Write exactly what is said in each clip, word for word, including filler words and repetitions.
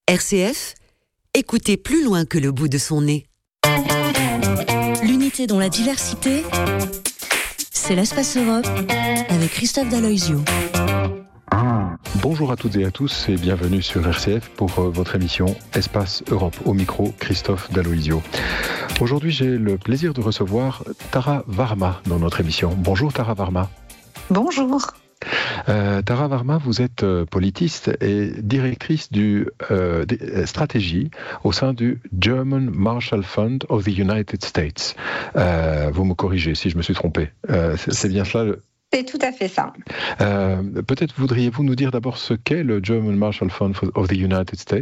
R C F, écoutez plus loin que le bout de son nez. L'unité dans la diversité, c'est l'Espace Europe avec Christophe Daloisio. Bonjour à toutes et à tous et bienvenue sur R C F pour euh, votre émission Espace Europe. Au micro, Christophe Daloisio. Aujourd'hui, j'ai le plaisir de recevoir Tara Varma dans notre émission. Bonjour Tara Varma. Bonjour. Euh, Tara Varma, vous êtes euh, politiste et directrice du euh, des stratégie au sein du German Marshall Fund of the United States. Euh, vous me corrigez si je me suis trompé. Euh, c'est, c'est bien cela le... C'est tout à fait ça. Euh, peut-être voudriez-vous nous dire d'abord ce qu'est le German Marshall Fund of the United States ?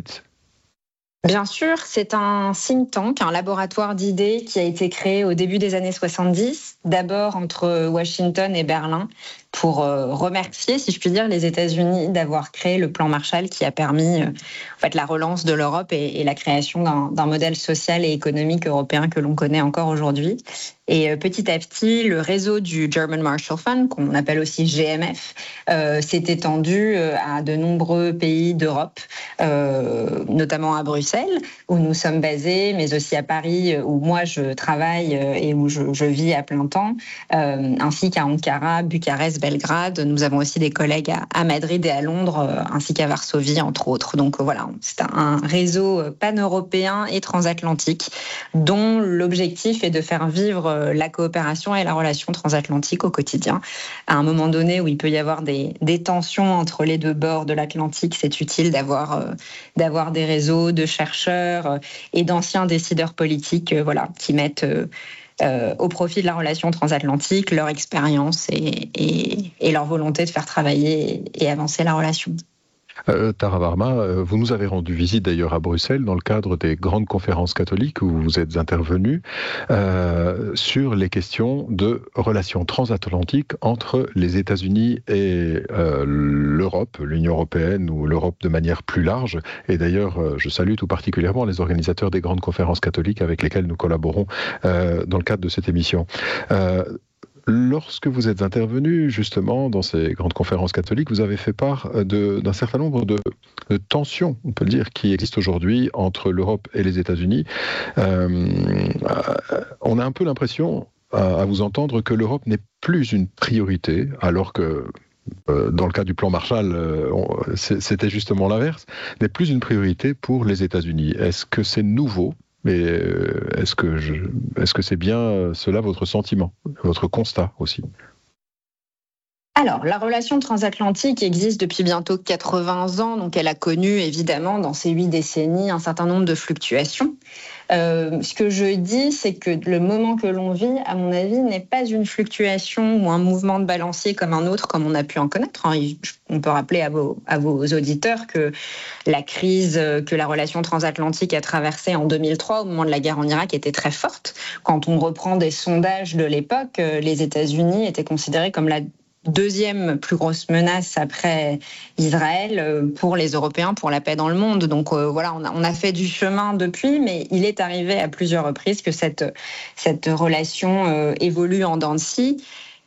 Bien sûr, c'est un think tank, un laboratoire d'idées qui a été créé au début des années soixante-dix, d'abord entre Washington et Berlin, pour remercier, si je puis dire, les États-Unis d'avoir créé le plan Marshall qui a permis en fait, la relance de l'Europe et, et la création d'un, d'un modèle social et économique européen que l'on connaît encore aujourd'hui. Et petit à petit, le réseau du German Marshall Fund, qu'on appelle aussi G M F, euh, s'est étendu à de nombreux pays d'Europe, euh, notamment à Bruxelles, où nous sommes basés, mais aussi à Paris, où moi je travaille et où je, je vis à plein temps, euh, ainsi qu'à Ankara, Bucarest, Belgrade. Nous avons aussi des collègues à, à Madrid et à Londres, ainsi qu'à Varsovie, entre autres. Donc voilà, c'est un réseau pan-européen et transatlantique, dont l'objectif est de faire vivre la coopération et la relation transatlantique au quotidien. À un moment donné où il peut y avoir des, des tensions entre les deux bords de l'Atlantique, c'est utile d'avoir, euh, d'avoir des réseaux de chercheurs euh, et d'anciens décideurs politiques euh, voilà, qui mettent euh, euh, au profit de la relation transatlantique leur expérience et, et, et leur volonté de faire travailler et, et avancer la relation. Euh, Tara Varma, euh, vous nous avez rendu visite d'ailleurs à Bruxelles dans le cadre des grandes conférences catholiques où vous êtes intervenu euh, sur les questions de relations transatlantiques entre les États-Unis et euh, l'Europe, l'Union européenne ou l'Europe de manière plus large. Et d'ailleurs, euh, je salue tout particulièrement les organisateurs des grandes conférences catholiques avec lesquels nous collaborons euh, dans le cadre de cette émission. Euh, Lorsque vous êtes intervenu justement dans ces grandes conférences catholiques, vous avez fait part de, d'un certain nombre de, de tensions, on peut le dire, qui existent aujourd'hui entre l'Europe et les États-Unis. Euh, on a un peu l'impression, à, à vous entendre, que l'Europe n'est plus une priorité, alors que euh, dans le cas du plan Marshall, euh, on, c'était justement l'inverse, n'est plus une priorité pour les États-Unis. Est-ce que c'est nouveau ? Mais est-ce que, je, est-ce que c'est bien cela votre sentiment, votre constat aussi ? Alors, la relation transatlantique existe depuis bientôt quatre-vingts ans, donc elle a connu évidemment dans ces huit décennies un certain nombre de fluctuations. Euh, ce que je dis, c'est que le moment que l'on vit, à mon avis, n'est pas une fluctuation ou un mouvement de balancier comme un autre, comme on a pu en connaître. On peut rappeler à vos, à vos auditeurs que la crise que la relation transatlantique a traversée en deux mille trois, au moment de la guerre en Irak, était très forte. Quand on reprend des sondages de l'époque, les États-Unis étaient considérés comme la deuxième plus grosse menace après Israël pour les Européens, pour la paix dans le monde. Donc euh, voilà, on a, on a fait du chemin depuis, mais il est arrivé à plusieurs reprises que cette, cette relation euh, évolue en dents de scie.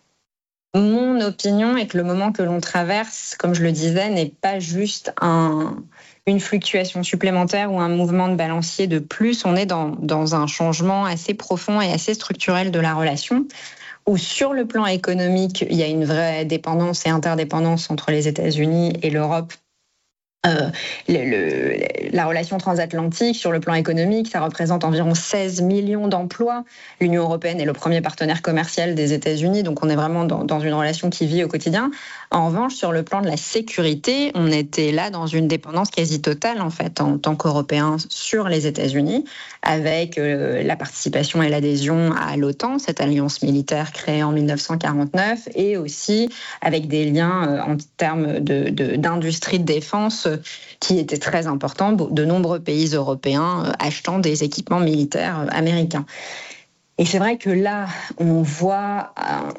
Mon opinion est que le moment que l'on traverse, comme je le disais, n'est pas juste un, une fluctuation supplémentaire ou un mouvement de balancier de plus. On est dans, dans un changement assez profond et assez structurel de la relation, où sur le plan économique, il y a une vraie dépendance et interdépendance entre les États-Unis et l'Europe. Euh, le, le, la relation transatlantique, sur le plan économique, ça représente environ seize millions d'emplois. L'Union européenne est le premier partenaire commercial des États-Unis, donc on est vraiment dans, dans une relation qui vit au quotidien. En revanche, sur le plan de la sécurité, on était là dans une dépendance quasi totale, en fait, en tant qu'Européens sur les États-Unis, avec euh, la participation et l'adhésion à l'OTAN, cette alliance militaire créée en dix-neuf cent quarante-neuf, et aussi avec des liens euh, en termes de, de, d'industrie de défense qui était très important, de nombreux pays européens achetant des équipements militaires américains. Et c'est vrai que là, on voit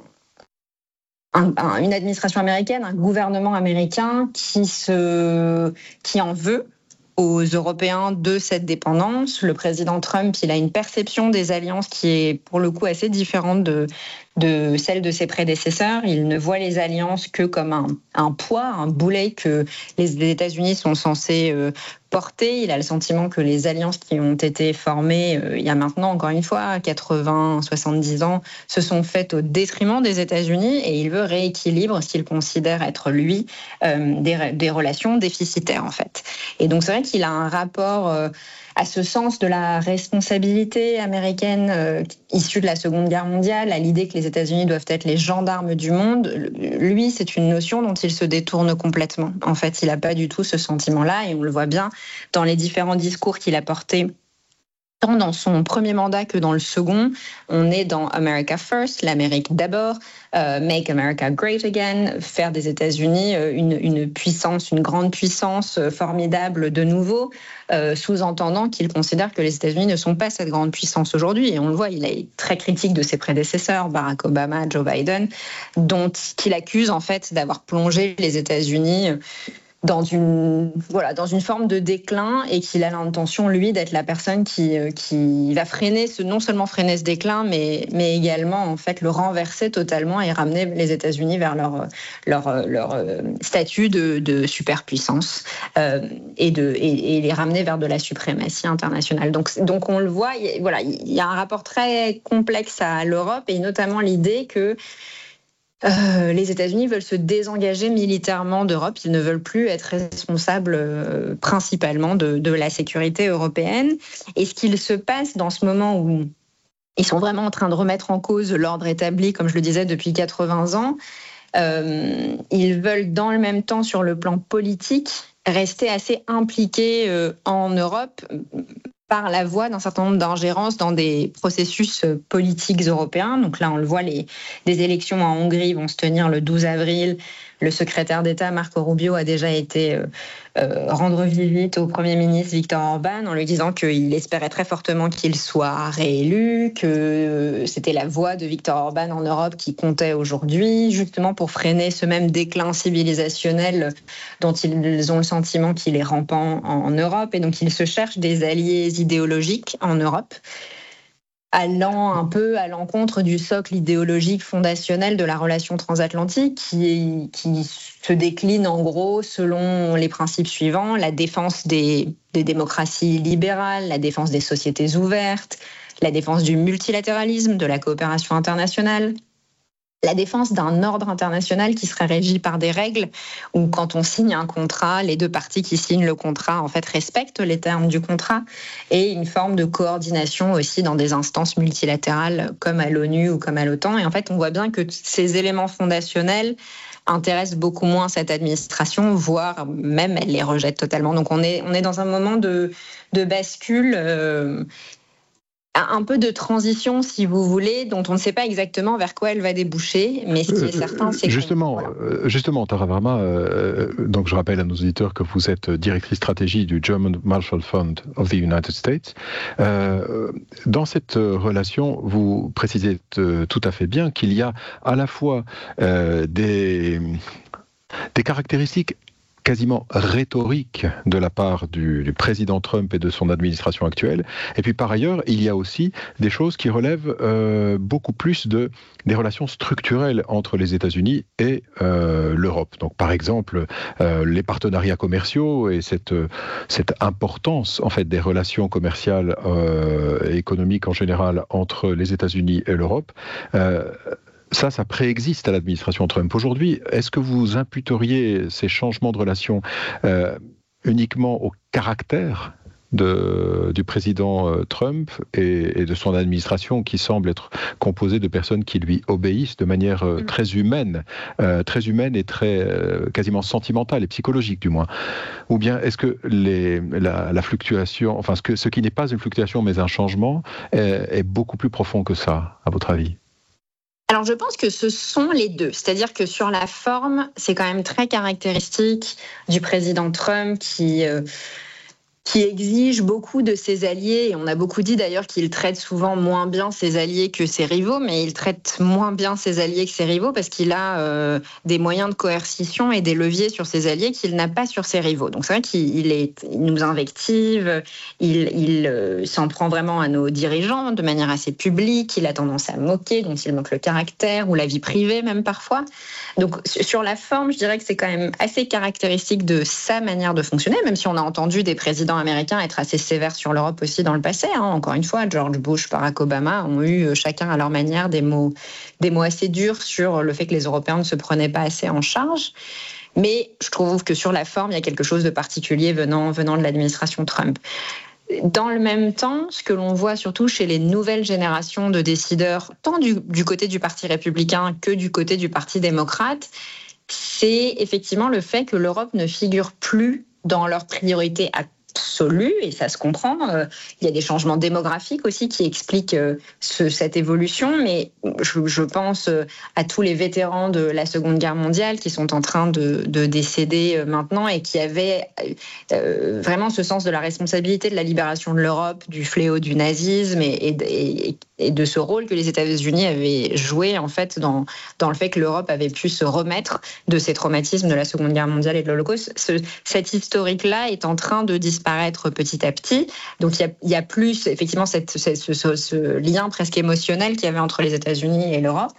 un, un, une administration américaine, un gouvernement américain qui, se, qui en veut aux Européens de cette dépendance. Le président Trump, il a une perception des alliances qui est pour le coup assez différente de, de celle de ses prédécesseurs. Il ne voit les alliances que comme un, un poids, un boulet que les États-Unis sont censés euh, porter. Il a le sentiment que les alliances qui ont été formées euh, il y a maintenant, encore une fois, quatre-vingts, soixante-dix ans, se sont faites au détriment des États-Unis et il veut rééquilibrer ce qu'il considère être, lui, euh, des, des relations déficitaires, en fait. Et donc, c'est vrai qu'il a un rapport euh, à ce sens de la responsabilité américaine euh, issue de la Seconde Guerre mondiale, à l'idée que les États-Unis doivent être les gendarmes du monde. Lui, c'est une notion dont il se détourne complètement. En fait, il n'a pas du tout ce sentiment-là et on le voit bien dans les différents discours qu'il a portés tant dans son premier mandat que dans le second. On est dans America First, l'Amérique d'abord, euh, Make America Great Again, faire des États-Unis une, une puissance, une grande puissance formidable de nouveau, euh, sous-entendant qu'il considère que les États-Unis ne sont pas cette grande puissance aujourd'hui. Et on le voit, il est très critique de ses prédécesseurs, Barack Obama, Joe Biden, dont qu'il accuse en fait d'avoir plongé les États-Unis dans une, voilà, dans une forme de déclin et qu'il a l'intention, lui, d'être la personne qui, qui va freiner, ce, non seulement freiner ce déclin, mais, mais également, en fait, le renverser totalement et ramener les États-Unis vers leur, leur, leur statut de, de superpuissance euh, et, de, et, et les ramener vers de la suprématie internationale. Donc, donc on le voit, il y a, voilà, il y a un rapport très complexe à l'Europe et notamment l'idée que Euh, les États-Unis veulent se désengager militairement d'Europe. Ils ne veulent plus être responsables euh, principalement de, de la sécurité européenne. Et ce qu'il se passe dans ce moment où ils sont vraiment en train de remettre en cause l'ordre établi, comme je le disais, depuis quatre-vingts ans, euh, ils veulent dans le même temps, sur le plan politique, rester assez impliqués euh, en Europe par la voie d'un certain nombre d'ingérences dans des processus politiques européens. Donc là, on le voit, les, des élections en Hongrie vont se tenir le douze avril. Le secrétaire d'État, Marco Rubio, a déjà été euh, euh, rendre visite au Premier ministre Viktor Orban en lui disant qu'il espérait très fortement qu'il soit réélu, que c'était la voix de Viktor Orban en Europe qui comptait aujourd'hui, justement pour freiner ce même déclin civilisationnel dont ils ont le sentiment qu'il est rampant en Europe. Et donc, ils se cherchent des alliés idéologiques en Europe, allant un peu à l'encontre du socle idéologique fondationnel de la relation transatlantique qui, qui se décline en gros selon les principes suivants: la défense des, des démocraties libérales, la défense des sociétés ouvertes, la défense du multilatéralisme, de la coopération internationale, la défense d'un ordre international qui serait régi par des règles où, quand on signe un contrat, les deux parties qui signent le contrat en fait respectent les termes du contrat, et une forme de coordination aussi dans des instances multilatérales comme à l'ONU ou comme à l'OTAN. Et en fait, on voit bien que ces éléments fondationnels intéressent beaucoup moins cette administration, voire même elle les rejette totalement. Donc on est, on est dans un moment de, de bascule euh, un peu de transition, si vous voulez, dont on ne sait pas exactement vers quoi elle va déboucher, mais ce qui est certain, c'est que... Justement, voilà. euh, justement, Tara Varma, euh, donc je rappelle à nos auditeurs que vous êtes directrice stratégie du German Marshall Fund of the United States. Euh, dans cette relation, vous précisez euh, tout à fait bien qu'il y a à la fois euh, des, des caractéristiques quasiment rhétorique de la part du, du président Trump et de son administration actuelle. Et puis par ailleurs, il y a aussi des choses qui relèvent euh, beaucoup plus de, des relations structurelles entre les États-Unis et euh, l'Europe. Donc par exemple, euh, les partenariats commerciaux et cette, cette importance en fait des relations commerciales euh, et économiques en général entre les États-Unis et l'Europe. Euh, Ça, ça préexiste à l'administration Trump. Aujourd'hui, est-ce que vous imputeriez ces changements de relations euh, uniquement au caractère de, du président Trump et, et de son administration, qui semble être composée de personnes qui lui obéissent de manière euh, très humaine, euh, très humaine et très euh, quasiment sentimentale et psychologique du moins? Ou bien est-ce que les, la, la fluctuation, enfin ce, que, ce qui n'est pas une fluctuation mais un changement est, est beaucoup plus profond que ça, à votre avis? Alors, je pense que ce sont les deux. C'est-à-dire que sur la forme, c'est quand même très caractéristique du président Trump qui, euh, qui exige beaucoup de ses alliés. Et on a beaucoup dit d'ailleurs qu'il traite souvent moins bien ses alliés que ses rivaux, mais il traite moins bien ses alliés que ses rivaux parce qu'il a euh, des moyens de coercition et des leviers sur ses alliés qu'il n'a pas sur ses rivaux. Donc c'est vrai qu'il est, il nous invective, il, il euh, s'en prend vraiment à nos dirigeants de manière assez publique, il a tendance à moquer, dont il moque le caractère ou la vie privée même parfois. Donc sur la forme, je dirais que c'est quand même assez caractéristique de sa manière de fonctionner, même si on a entendu des présidents américains être assez sévères sur l'Europe aussi dans le passé. Hein. Encore une fois, George Bush, Barack Obama ont eu chacun à leur manière des mots, des mots assez durs sur le fait que les Européens ne se prenaient pas assez en charge. Mais je trouve que sur la forme, il y a quelque chose de particulier venant, venant de l'administration Trump. Dans le même temps, ce que l'on voit surtout chez les nouvelles générations de décideurs, tant du, du côté du Parti républicain que du côté du Parti démocrate, c'est effectivement le fait que l'Europe ne figure plus dans leurs priorités absolue, et ça se comprend. Euh, il y a des changements démographiques aussi qui expliquent euh, ce, cette évolution, mais je, je pense euh, à tous les vétérans de la Seconde Guerre mondiale qui sont en train de, de décéder euh, maintenant et qui avaient euh, vraiment ce sens de la responsabilité de la libération de l'Europe, du fléau du nazisme et, et, et, et de ce rôle que les États-Unis avaient joué en fait dans, dans le fait que l'Europe avait pu se remettre de ces traumatismes de la Seconde Guerre mondiale et de l'Holocauste. Ce, cet historique-là est en train de disparaître petit à petit. Donc il y a, il y a plus effectivement cette, ce, ce, ce lien presque émotionnel qu'il y avait entre les États-Unis et l'Europe.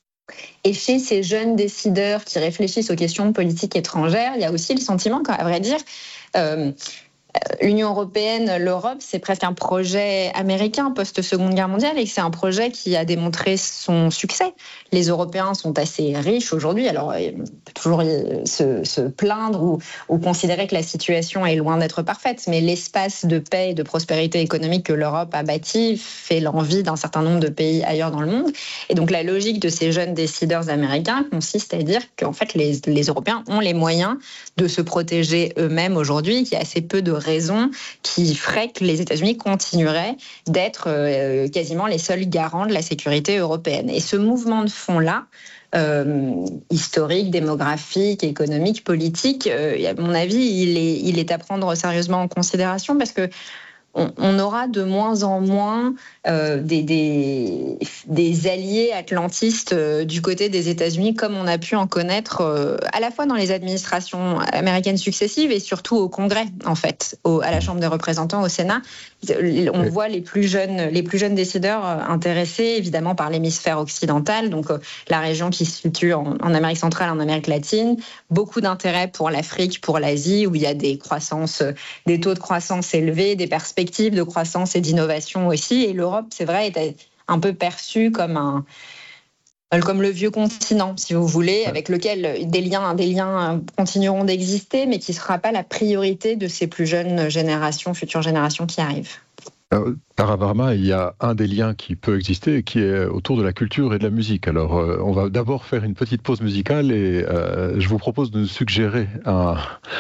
Et chez ces jeunes décideurs qui réfléchissent aux questions de politique étrangère, il y a aussi le sentiment qu'à vrai dire, euh, l'Union européenne, l'Europe, c'est presque un projet américain post-Seconde Guerre mondiale et que c'est un projet qui a démontré son succès. Les Européens sont assez riches aujourd'hui, alors on peut toujours se, se plaindre ou, ou considérer que la situation est loin d'être parfaite, mais l'espace de paix et de prospérité économique que l'Europe a bâti fait l'envie d'un certain nombre de pays ailleurs dans le monde. Et donc la logique de ces jeunes décideurs américains consiste à dire qu'en fait les, les Européens ont les moyens de se protéger eux-mêmes aujourd'hui, qu'il y a assez peu de raisons qui feraient que les États-Unis continueraient d'être euh, quasiment les seuls garants de la sécurité européenne. Et ce mouvement de fond-là, euh, historique, démographique, économique, politique, euh, à mon avis, il est, il est à prendre sérieusement en considération parce que on, on aura de moins en moins euh, des, des, des alliés atlantistes euh, du côté des États-Unis comme on a pu en connaître euh, à la fois dans les administrations américaines successives et surtout au Congrès, en fait, au, à la Chambre des représentants, au Sénat. On voit les plus jeunes, les plus jeunes décideurs intéressés évidemment par l'hémisphère occidental, donc euh, la région qui se situe en, en Amérique centrale, en Amérique latine, beaucoup d'intérêt pour l'Afrique, pour l'Asie, où il y a des croissances, des taux de croissance élevés, des perspectives de croissance et d'innovation aussi. Et l'Europe, c'est vrai, est un peu perçue comme un comme le vieux continent, si vous voulez, avec lequel des liens, des liens continueront d'exister, mais qui ne sera pas la priorité de ces plus jeunes générations, futures générations qui arrivent. Tara Varma, il y a un des liens qui peut exister, qui est autour de la culture et de la musique. Alors, euh, on va d'abord faire une petite pause musicale et euh, je vous propose de nous suggérer un,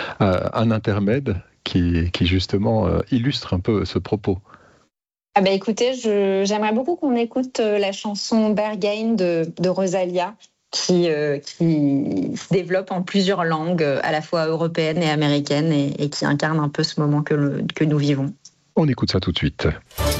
un intermède qui, qui justement euh, illustre un peu ce propos. Ah bah écoutez, je, j'aimerais beaucoup qu'on écoute la chanson Berghain de, de Rosalia, qui, euh, qui se développe en plusieurs langues, à la fois européennes et américaines, et, et qui incarne un peu ce moment que, le, que nous vivons. On écoute ça tout de suite.